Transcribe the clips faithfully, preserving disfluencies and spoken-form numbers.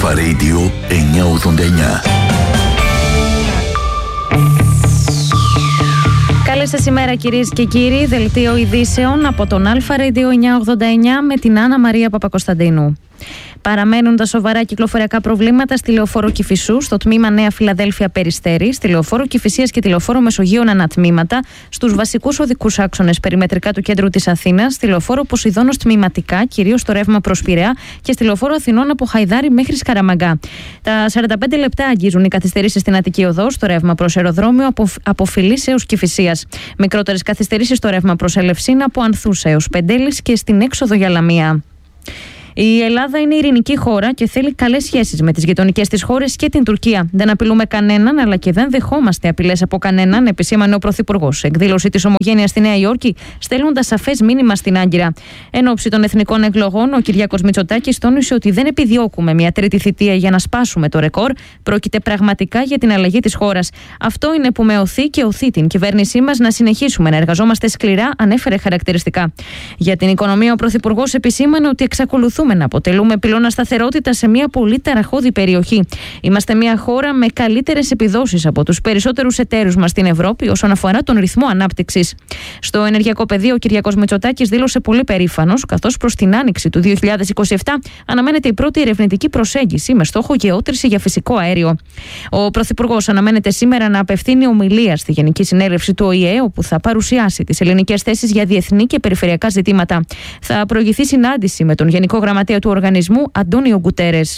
Αλφα Radio εννιακόσια ογδόντα εννιά. Καλή σας ημέρα κυρίες και κύριοι, δελτίο ειδήσεων από τον Αλφα Radio εννιακόσια ογδόντα εννιά με την Άννα Μαρία Παπακοσταντίνου. Παραμένουν τα σοβαρά κυκλοφοριακά προβλήματα στη λεωφόρο Κηφισού, στο τμήμα Νέα Φιλαδέλφια Περιστέρη, στη λεωφόρο Κηφισίας και τη λεωφόρο Μεσογείων ανατμήματα, στους βασικούς οδικούς άξονες περιμετρικά του κέντρου της Αθήνας, στη λεωφόρο Ποσειδώνος τμηματικά, κυρίως στο ρεύμα προς Πειραιά, και στη λεωφόρο Αθηνών από Χαϊδάρι μέχρι Σκαραμαγκά. Τα σαράντα πέντε λεπτά αγγίζουν οι καθυστερήσεις στην Αττική Οδό, στο ρεύμα προς αεροδρόμιο από, από Φιλής έως Κηφισίας. Μικρότερες καθυστερήσεις στο ρεύμα προς Ελευσίνα από Ανθούς έως Πεντέλης και στην έξοδο για Λαμία. Η Ελλάδα είναι ειρηνική χώρα και θέλει καλές σχέσεις με τις γειτονικές της χώρες και την Τουρκία. Δεν απειλούμε κανέναν, αλλά και δεν δεχόμαστε απειλές από κανέναν, επισήμανε ο Πρωθυπουργός. Εκδήλωση της Ομογένειας στη Νέα Υόρκη, στέλνοντας σαφές μήνυμα στην Άγκυρα. Εν ώψη των εθνικών εκλογών, ο Κυριάκος Μητσοτάκης τόνισε ότι δεν επιδιώκουμε μια τρίτη θητεία για να σπάσουμε το ρεκόρ. Πρόκειται πραγματικά για την αλλαγή της χώρας. Αυτό είναι που με οθεί και οθεί την κυβέρνησή μας να συνεχίσουμε να εργαζόμαστε σκληρά, ανέφερε χαρακτηριστικά. Για την οικονομία, ο Πρωθυπουργός επισήμανε ότι εξακολουθούμε να αποτελούμε πυλώνα σταθερότητα σε μια πολύ ταραχώδη περιοχή. Είμαστε μια χώρα με καλύτερες επιδόσεις από τους περισσότερους εταίρους μας στην Ευρώπη όσον αφορά τον ρυθμό ανάπτυξης. Στο ενεργειακό πεδίο, ο Κυριάκος Μητσοτάκης δήλωσε πολύ περήφανος, καθώς προς την άνοιξη του δύο χιλιάδες είκοσι επτά αναμένεται η πρώτη ερευνητική προσέγγιση με στόχο γεώτρηση για φυσικό αέριο. Ο Πρωθυπουργός αναμένεται σήμερα να απευθύνει ομιλία στη Γενική Συνέλευση του Ο Η Ε, όπου θα παρουσιάσει τις ελληνικές θέσεις για διεθνή και περιφερειακά ζητήματα. Θα προηγηθεί συνάντηση με τον Γενικό Γραμματέα του οργανισμού Αντώνιο Γκουτέρες.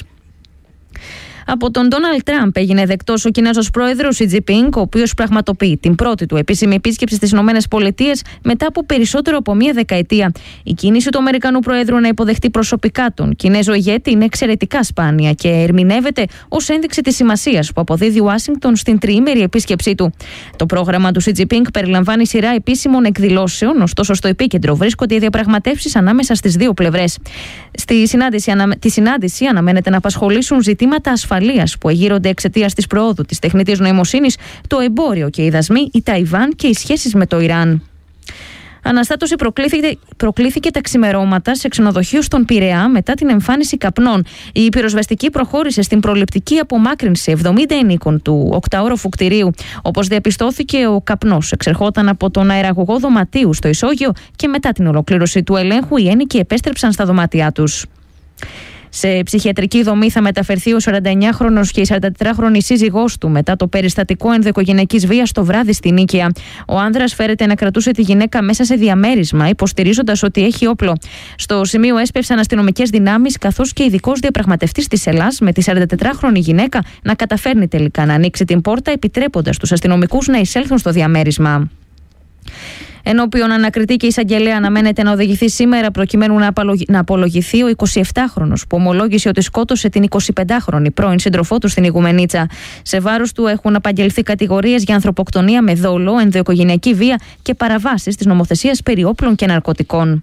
Από τον Ντόναλντ Τραμπ έγινε δεκτός ο Κινέζος πρόεδρος Σι Τζινπίνγκ, ο οποίος πραγματοποιεί την πρώτη του επίσημη επίσκεψη στις ΗΠΑ μετά από περισσότερο από μία δεκαετία. Η κίνηση του Αμερικανού πρόεδρου να υποδεχτεί προσωπικά τον Κινέζο ηγέτη είναι εξαιρετικά σπάνια και ερμηνεύεται ως ένδειξη της σημασίας που αποδίδει Ουάσιγκτον στην τριήμερη επίσκεψή του. Το πρόγραμμα του Σι Τζινπίνγκ περιλαμβάνει σειρά επίσημων εκδηλώσεων, ωστόσο στο επίκεντρο βρίσκονται οι διαπραγματεύσεις ανάμεσα στις δύο πλευρές. Στη συνάντηση, τη συνάντηση αναμένεται να απασχολήσουν ζητήματα ασφαλείας που εγείρονται εξαιτίας της προόδου της τεχνητής νοημοσύνης, το εμπόριο και οι δασμοί, η Ταϊβάν και οι σχέσεις με το Ιράν. Αναστάτωση προκλήθηκε, προκλήθηκε τα ξημερώματα σε ξενοδοχείο στον Πειραιά μετά την εμφάνιση καπνών. Η πυροσβεστική προχώρησε στην προληπτική απομάκρυνση εβδομήντα ενίκων του οκταόροφου κτηρίου. Όπως διαπιστώθηκε, ο καπνός εξερχόταν από τον αεραγωγό δωματίου στο ισόγειο και μετά την ολοκλήρωση του ελέγχου οι ένοικοι επέστρεψαν στα δωμάτια τους. Σε ψυχιατρική δομή θα μεταφερθεί ο σαρανταεννιάχρονος και η σαραντατετράχρονη σύζυγός του μετά το περιστατικό ενδοοικογενειακής βίας το βράδυ στη Νίκαια. Ο άνδρας φέρεται να κρατούσε τη γυναίκα μέσα σε διαμέρισμα, υποστηρίζοντας ότι έχει όπλο. Στο σημείο έσπευσαν αστυνομικές δυνάμεις, καθώς και ειδικός διαπραγματευτής της Ελλάς με τη σαραντατετράχρονη γυναίκα να καταφέρνει τελικά να ανοίξει την πόρτα, επιτρέποντας τους αστυνομικούς να εισέλθουν στο διαμέρισμα. Ενώπιον ανακριτή και εισαγγελέα αναμένεται να οδηγηθεί σήμερα προκειμένου να απολογηθεί ο εικοσιεπτάχρονος που ομολόγησε ότι σκότωσε την εικοσιπεντάχρονη πρώην σύντροφό του στην Ιγουμενίτσα. Σε βάρος του έχουν απαγγελθεί κατηγορίες για ανθρωποκτονία με δόλο, ενδοοικογενειακή βία και παραβάσεις της νομοθεσίας περί όπλων και ναρκωτικών.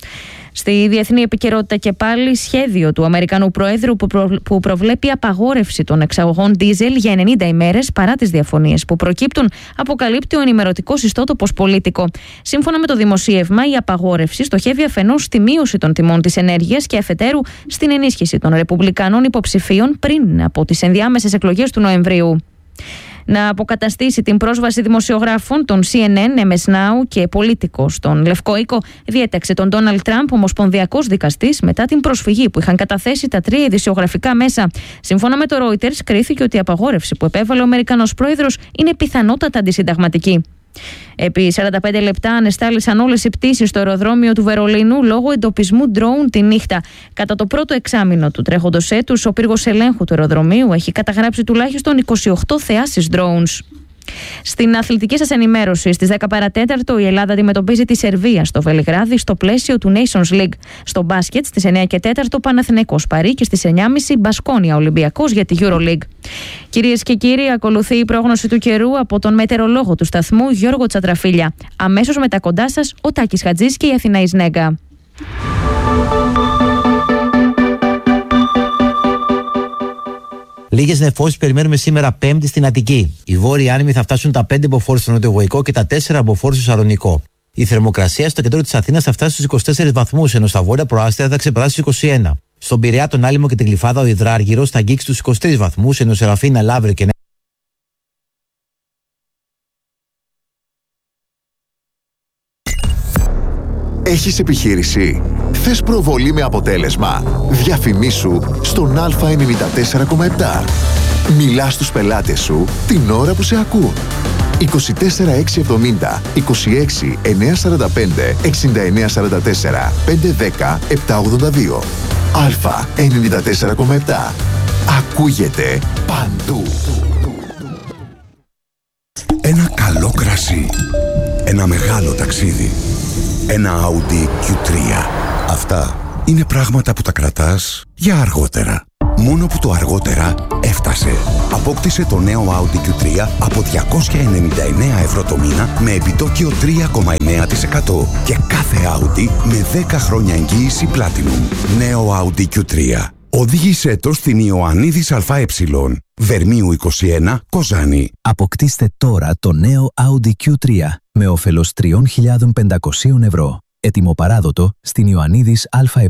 Στη διεθνή επικαιρότητα και πάλι, σχέδιο του Αμερικανού Προέδρου που, προ... που προβλέπει απαγόρευση των εξαγωγών ντίζελ για ενενήντα ημέρες παρά τις διαφωνίες που προκύπτουν, αποκαλύπτει ο ενημερωτικός ιστότοπος Πολίτικο. Σύμφωνα με το δημοσίευμα, η απαγόρευση στοχεύει αφενός στη μείωση των τιμών της ενέργειας και αφετέρου στην ενίσχυση των ρεπουμπλικανών υποψηφίων πριν από τις ενδιάμεσες εκλογές του Νοεμβρίου. Να αποκαταστήσει την πρόσβαση δημοσιογράφων των Σι Εν Εν, Εμ Ες Νάου και Πολίτικο στον Λευκό Οίκο, διέταξε τον Ντόναλντ Τραμπ ομοσπονδιακός δικαστής μετά την προσφυγή που είχαν καταθέσει τα τρία ειδησιογραφικά μέσα. Σύμφωνα με το Reuters, κρίθηκε ότι η απαγόρευση που επέβαλε ο Αμερικανός πρόεδρος είναι πιθανότατα αντισυνταγματική. Επί σαράντα πέντε λεπτά ανεστάλησαν όλες οι πτήσεις στο αεροδρόμιο του Βερολίνου λόγω εντοπισμού ντρόουν τη νύχτα. Κατά το πρώτο εξάμηνο του τρέχοντος έτους, ο πύργος ελέγχου του αεροδρομίου έχει καταγράψει τουλάχιστον είκοσι οκτώ θεάσεις drones. Στην αθλητική σας ενημέρωση, στις δέκα παρά τέταρτο η Ελλάδα αντιμετωπίζει τη Σερβία στο Βελιγράδι στο πλαίσιο του Nations League. Στο μπάσκετ στις εννιά και τέταρτο Παναθηναϊκός Παρί και στις εννιά και τριάντα Μπασκόνια Ολυμπιακός για τη EuroLeague. Κυρίες και κύριοι, ακολουθεί η πρόγνωση του καιρού από τον μετεωρολόγο του σταθμού Γιώργο Τσατραφίλια. Αμέσως μετά κοντά σας ο Τάκης Χατζής και η Αθηναής Νέγκα. Λίγες νεφώσεις περιμένουμε σήμερα Πέμπτη στην Αττική. Οι βόρειοι άνεμοι θα φτάσουν τα πέντε μποφόρ στο νοτιοβοϊκό και τα τέσσερα μποφόρ στο Σαλονικό. Η θερμοκρασία στο κέντρο της Αθήνας θα φτάσει στους είκοσι τέσσερις βαθμούς, ενώ στα βόρεια προάστια θα ξεπεράσει τους είκοσι ένα. Στον Πειραιά, τον Άλυμο και την Γλυφάδα, ο Υδράργυρος θα αγγίξει τους είκοσι τρεις βαθμούς, ενώ Σεραφίνα, Λαύριο και Έχεις επιχείρηση? Θες προβολή με αποτέλεσμα? Διαφημίσου στον Α ενενήντα τέσσερα κόμμα επτά. Μιλά στους πελάτες σου την ώρα που σε ακούν. είκοσι τέσσερα εξακόσια εβδομήντα, είκοσι έξι εννιακόσια σαράντα πέντε, εξήντα εννέα σαράντα τέσσερα, πεντακόσια δέκα, επτακόσια ογδόντα δύο. Α ενενήντα τέσσερα κόμμα επτά. Ακούγεται παντού. Ένα καλό κρασί. Ένα μεγάλο ταξίδι. Ένα Audi κιου τρία. Αυτά είναι πράγματα που τα κρατάς για αργότερα. Μόνο που το αργότερα έφτασε. Απόκτησε το νέο Audi κιου τρία από διακόσια ενενήντα εννέα ευρώ το μήνα με επιτόκιο τρία κόμμα εννέα τοις εκατό και κάθε Audi με δέκα χρόνια εγγύηση Platinum. Νέο Audi κιου τρία. Οδήγησέ το στην Ιωαννίδης ΑΕ. Βερμίου είκοσι ένα, Κοζάνη. Αποκτήστε τώρα το νέο Audi κιου τρία με όφελος τρεις χιλιάδες πεντακόσια ευρώ. Έτοιμο παράδοτο στην Ιωαννίδης ΑΕ.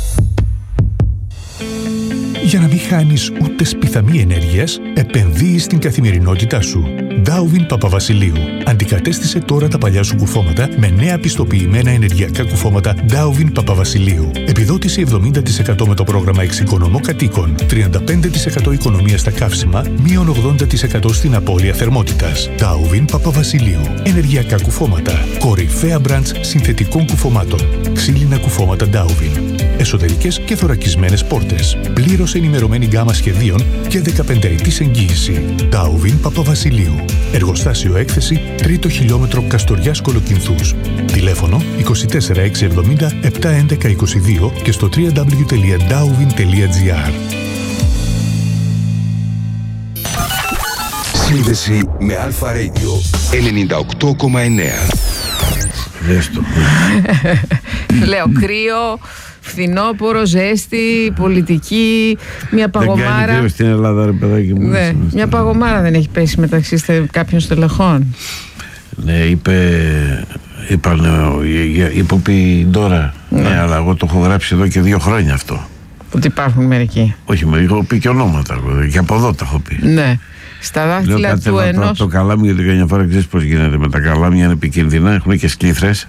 Για να μην χάνεις ούτε σπιθαμή ενέργειας, επενδύεις στην καθημερινότητά σου. Ντάουβιν Παπαβασιλείου. Αντικατέστησε τώρα τα παλιά σου κουφώματα με νέα πιστοποιημένα ενεργειακά κουφώματα Ντάουβιν Παπαβασιλείου. Επιδότηση εβδομήντα τοις εκατό με το πρόγραμμα Εξοικονομώ Κατοίκων. τριάντα πέντε τοις εκατό οικονομία στα καύσιμα, μείον ογδόντα τοις εκατό στην απώλεια θερμότητας. Ντάουβιν Παπαβασιλείου. Ενεργειακά κουφώματα. Κορυφαία μπραντς συνθετικών κουφωμάτων. Ξύλινα κουφώματα Ντάουβιν. Εσωτερικές και θωρακισμένες πόρτες. Πλήρως ενημερωμένη γκάμα σχεδίων και δεκαπενταετής εγγύηση. Ντάουβιν Παπαβασιλείου. Εργοστάσιο έκθεση, τρίτο χιλιόμετρο Καστοριάς Κολοκυνθούς. Τηλέφωνο είκοσι τέσσερα εξακόσια εβδομήντα επτακόσια έντεκα είκοσι δύο και στο double-u double-u double-u τελεία ντάουβιν τελεία τζι άρ. Σύνδεση με Αλφα Radio ενενήντα οκτώ κόμμα εννέα. Λέω κρύο, φθινόπωρο, ζέστη, πολιτική, μια παγωμάρα. Δεν κάνει κρύο στην Ελλάδα, ρε παιδάκι μου. Ναι, μια παγωμάρα δεν έχει πέσει μεταξύ κάποιων στελεχών. Ναι, είπε, είπαν, είπε η Ντόρα. Ναι. ναι, αλλά εγώ το έχω γράψει εδώ και δύο χρόνια αυτό. Ότι υπάρχουν μερικοί. Όχι, μερικοί, έχω πει και ονόματα. Και από εδώ τα έχω πει. Ναι. Στα δάχτυλα του ενός. Το, το καλάμι, γιατί καμιά φορά ξέρεις πώς γίνεται με τα καλάμια, είναι επικίνδυνα, έχουν και σκλήθρες.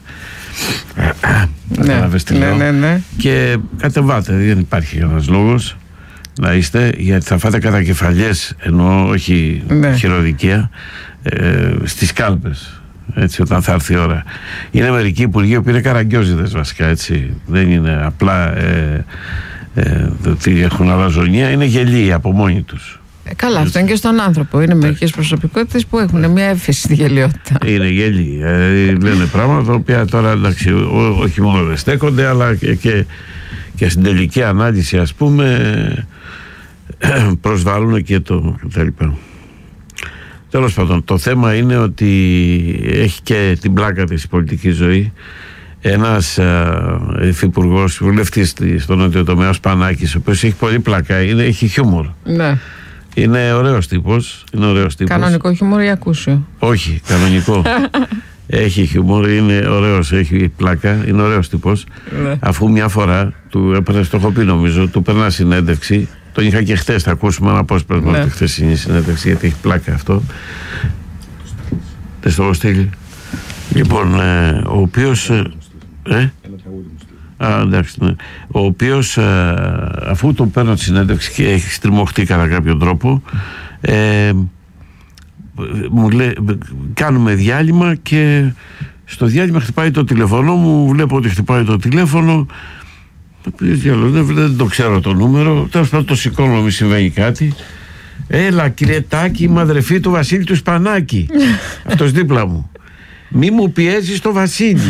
Ναι, ναι, ναι, ναι. Και κατεβάτε, δεν υπάρχει ένας λόγος να είστε, γιατί θα φάτε κατακεφαλιές, ενώ όχι ναι. χειροδικία, ε, στις κάλπες. Έτσι, όταν θα έρθει η ώρα. Είναι μερικοί υπουργοί που είναι καραγκιόζιδες βασικά, έτσι. Δεν είναι απλά ε, ε, ότι έχουν αλαζονία, είναι γελοί από μόνοι τους. Ε, καλά, αυτό είναι και στον άνθρωπο. Είναι μερικές προσωπικότητες που έχουν μια έφεση στη γελιότητα. Είναι γελοί. Ε, λένε πράγματα τα οποία τώρα εντάξει, ό, όχι μόνο δεν στέκονται, αλλά και, και, και στην τελική ανάλυση, ας πούμε, προσβάλλουν και το κτλ. Τέλος πάντων, το θέμα είναι ότι έχει και την πλάκα της η πολιτική ζωή. Ένας υφυπουργός, βουλευτής στο νότιο τομέα, ο Σπανάκης, ο οποίος έχει πολύ πλάκα, είναι, έχει χιούμορ. Ναι. Είναι ωραίος τύπος, είναι ωραίος τύπος. Κανονικό χιούμορ ή ακούσιο? Όχι, κανονικό. Έχει χιούμορ, είναι ωραίος, έχει πλάκα, είναι ωραίος τύπος. Ναι. Αφού μια φορά, του έπαιρνε, το έχω πει νομίζω, του περνά συνέντευξη. Τον είχα και χτες, θα ακούσουμε ένα απόσπασμα από τη χθεσινή συνέντευξη, γιατί έχει πλάκα αυτό. Δεν στο έχω στείλει. Λοιπόν, ε, ο οποίος... Ε, Α, εντάξει, ναι. Ο οποίος ε, αφού τον παίρνω τη συνέντευξη και έχει στριμωχτεί κατά κάποιο τρόπο, ε, μου λέει, κάνουμε διάλειμμα και στο διάλειμμα χτυπάει το τηλέφωνο μου, βλέπω ότι χτυπάει το τηλέφωνο, δεν το ξέρω το νούμερο, τέλος πάντων το σηκώνω, μη συμβαίνει κάτι. Έλα κύριε Τάκη, είμαι αδερφή του Βασίλη του Σπανάκη. Αυτός δίπλα μου. Μη μου πιέζεις το Βασίλη.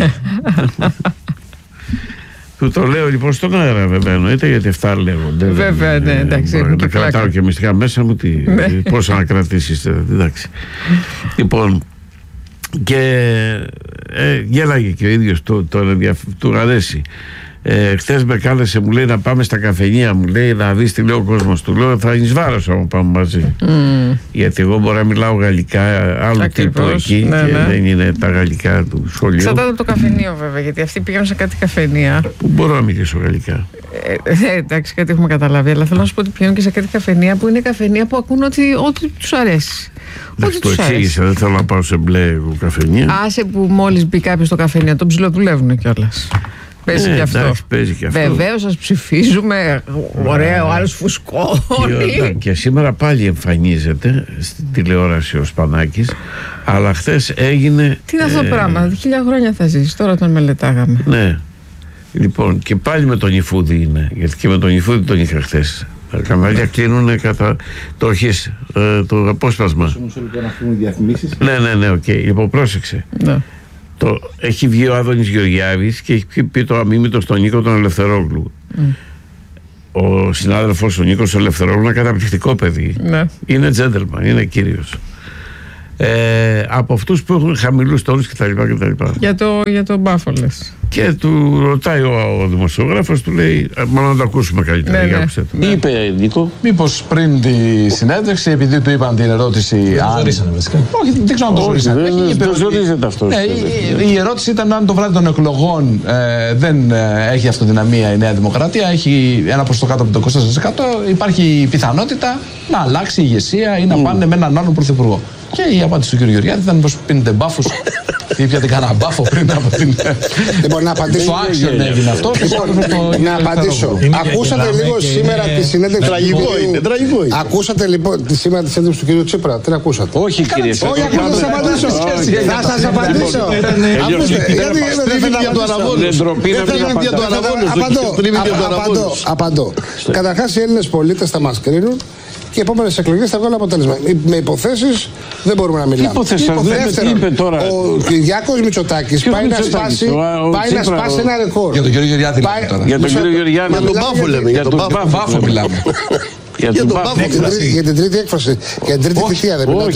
Του το λέω λοιπόν στον αέρα, βέβαια, εννοείται, γιατί αυτά λέγονται. Βέβαια, ναι, εντάξει. Μπορεί να τα κρατάω και μυστικά μέσα μου, τι, πώς να κρατήσεις, εντάξει. Λοιπόν, και ε, γέλαγε και ο ίδιος, το, το, του αρέσει. Ε, χθες με κάλεσε, μου λέει να πάμε στα καφενεία, μου λέει να δεις τι λέει ο κόσμος. Του λέω θα είναι βάρος άμα πάμε μαζί. Mm. Γιατί εγώ μπορώ να μιλάω γαλλικά, άλλου τύπου εκεί, ναι, και ναι. δεν είναι τα γαλλικά του σχολείου. Εξαρτάται από το καφενείο βέβαια, γιατί αυτοί πήγαν σε κάτι καφενεία. Που μπορώ να μιλήσω γαλλικά. Ε, ε, εντάξει, κάτι έχουμε καταλάβει, αλλά θέλω να σου πω ότι πηγαίνουν και σε κάτι καφενεία που είναι καφενεία που ακούν ότι, ό,τι τους αρέσει. Εντάξει, το εξήγησα, δεν θέλω να πάω σε μπλε καφενεία. Άσε που μόλις μπει κάποιος στο καφενείο, τον ψιλοδουλεύουν κιόλας. Παίζει ε, και αυτό. Εντάξει, παίζει και αυτό. Βεβαίως σας ψηφίζουμε. Ωραία, ο άλλος φουσκώνει. Και σήμερα πάλι εμφανίζεται στην τηλεόραση ο Σπανάκης, αλλά χθες έγινε. Τι είναι αυτό το ε... πράγμα, χίλια χρόνια θα ζήσει, τώρα τον μελετάγαμε. Ναι. Λοιπόν, και πάλι με τον Ιφούδη είναι, γιατί και με τον Ιφούδη τον είχα χθες. Τα κανάλια κλείνουν κατά το αρχής, ε, το απόσπασμα. Ναι, ναι, ναι, οκ. Okay. Λοιπόν, πρόσεξε. Ναι. Το, έχει βγει ο Άδωνης Γεωργιάδης και έχει πει το αμίμητο στον Νίκο τον Ελευθερόγλου. Mm. Ο συνάδελφος ο Νίκος Ελευθερόγλου είναι καταπληκτικό παιδί. Ναι. Είναι gentleman, είναι κύριος. Ε, από αυτούς που έχουν χαμηλούς τόνους κτλ. Για το, για το Μπάφολες. Και του ρωτάει ο, ο δημοσιογράφος, του λέει, μάλλον να το ακούσουμε καλύτερα. Ναι, ναι. Τι είπε, Νίκο? Μήπως πριν τη συνέντευξη, επειδή του είπαν την ερώτηση. Δεν το ζωρίσανε βασικά. Όχι, δεν ξέρω αν το ζωρίσανε. Δεν το ζωρίζεται αυτό. Ναι, η, η ερώτηση ήταν αν το βράδυ των εκλογών ε, δεν ε, έχει αυτοδυναμία η Νέα Δημοκρατία, έχει ένα ποσοστό κάτω από το είκοσι τέσσερα τοις εκατό, υπάρχει πιθανότητα να αλλάξει η ηγεσία ή να mm. πάνε με έναν άλλον πρωθυπουργό. Και η απάντηση του κ. Γεωργιάδη ήταν πως πίνετε μπάφους ή πιάτε κανένα μπάφο πριν από την. Δεν μπορεί να απαντήσω. Το άξιον έγινε αυτό. Να απαντήσω. Ακούσατε λίγο σήμερα τη συνέντευξη του κ. Ακούσατε λοιπόν σήμερα τη συνέντευξη του κ. Τσίπρα. Τι ακούσατε? Όχι, κύριε Τσίπρα. Όχι, θα σα απαντήσω. Θα σα απαντήσω. Γιατί δεν θέλετε για το αραβόλου. Απαντώ. Καταρχάς οι Έλληνες πολίτες θα μας κρίνουν και οι επόμενες εκλογές θα βγάλουν αποτέλεσμα. Με υποθέσεις δεν μπορούμε να μιλάμε. Υποθέσεις, τι είπε τώρα. Ο Κυριάκος Μητσοτάκης πάει να σπάσει, πάει να σπάσει ένα ρεκόρ. Για τον κύριο Γεωργιάδη λέμε τώρα. Για τον κύριο Γεωργιάδη. Για τον Μπάφο λέμε. Για τον Μπάφο μιλάμε. Για, τον Μπάφο, για την τρίτη έκφραση. Για την τρίτη θητεία δεν μιλάτε.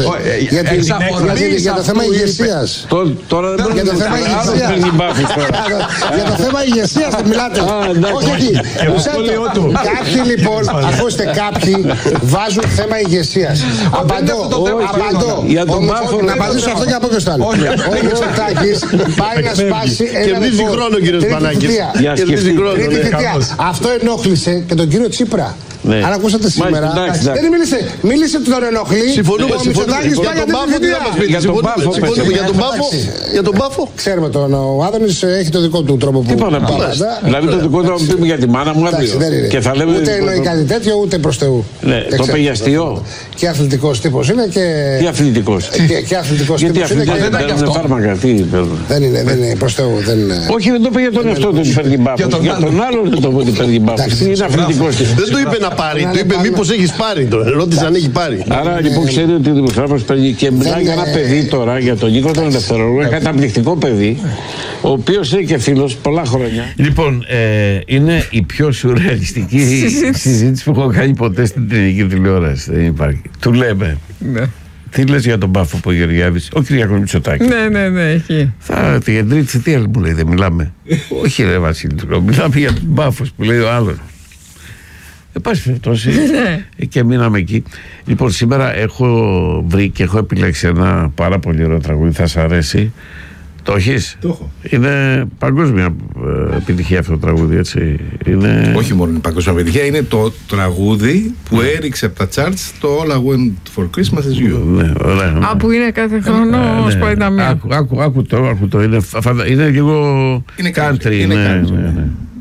Για το θέμα ηγεσίας. Για το θέμα ηγεσίας. Για το θέμα ηγεσίας δεν μιλάτε. Όχι εκεί. Κάποιοι λοιπόν, ακούστε, κάποιοι βάζουν θέμα ηγεσίας. Απαντώ. Απαντώ. Να απαντήσω αυτό και να πω και στο άλλο. Ο Μητσοτάκης πάει να σπάσει ένα ρεκόρ. Τρίτη θητεία. Αυτό ενόχλησε και τον κύριο Τσίπρα. Ναι. Αν ακούσατε σήμερα, εντάξει, εντάξει. δεν μίλησε, μίλησε του τον ενοχλεί. Συμφωνούμε, συμφωνούμε. Για τον Μπάφο τι να μας πείτε. Για τον Μπάφο, για τον Μπάφο. Ξέρουμε τον, ο Άδωνης έχει το δικό του τρόπο που. Τι πάμε να πούμε. Δηλαδή το δικό του να πούμε για τη μάνα μου άδειο. Και θα λέμε. Ούτε εννοεί κάτι τέτοιο, ούτε προς Θεού. Ναι, το είπε για αστείο. Και αθλητικός τύπος είναι και. Τι αθλητικός. Και αθλητικός τύπος είναι. Δεν είναι αυτό. Φάρμακα, τι δεν είναι, δεν είναι προς Θεού. Όχι, δεν το είπε για τον εαυτό του ότι παίρνει Μπάφο. Για τον άλλον δεν το είπε ότι παίρνει Μπάφο. Είναι αθλητικός. Δεν το είπε να πάρει, του είπε μήπως έχεις πάρει, το ρώτησε αν έχει πάρει. Άρα λοιπόν ξέρετε ότι ο δημοσιογράφος παίρνει και μιλάει για ένα παιδί τώρα, για τον Νίκο τον Ελευθερόγλου, ένα καταπληκτικό παιδί, ο οποίος είναι και φίλος πολλά χρόνια. Λοιπόν, ε, είναι η πιο σουρεαλιστική συζήτηση που έχω κάνει ποτέ στην ελληνική τηλεόραση. Δεν υπάρχει. Του λέμε. Ναι. Τι λες για τον Μπάφο που ο Γεωργιάδης, ο Κυριάκος Μητσοτάκης. Ναι, ναι, ναι, έχει. Θα την τρίτη θητεία μου λέει, δεν μιλάμε. Όχι ρε Βασίλη, μιλάμε για τον Μπάφο που λέει ο άλλος. Εν πάση περιπτώσει, και μείναμε εκεί. Λοιπόν, σήμερα έχω βρει και έχω επιλέξει ένα πάρα πολύ ωραίο τραγούδι. Θα σας αρέσει. Το έχεις? Το έχω. Είναι παγκόσμια επιτυχία αυτό το τραγούδι, έτσι. Είναι... Όχι μόνο είναι παγκόσμια επιτυχία, είναι το τραγούδι που έριξε από τα charts το All I Want for Christmas is You. Ναι, ωραία, ναι. Α, που είναι κάθε χρόνο ναι, ως πάει τα μία. Άκου, άκου, άκου το, άκου το. Είναι, είναι λίγο είναι country. Είναι ναι, country. Ναι, ναι.